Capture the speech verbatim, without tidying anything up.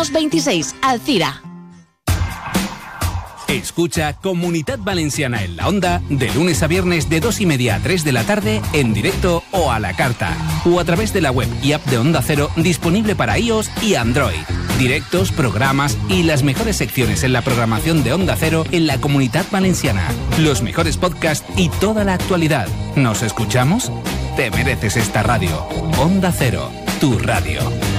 Ramos veintiséis, Alcira. Escucha Comunidad Valenciana en la Onda de lunes a viernes de dos y media a tres de la tarde en directo o a la carta o a través de la web y app de Onda Cero disponible para iOS y Android. Directos, programas y las mejores secciones en la programación de Onda Cero en la Comunidad Valenciana. Los mejores podcasts y toda la actualidad. ¿Nos escuchamos? Te mereces esta radio. Onda Cero, tu radio.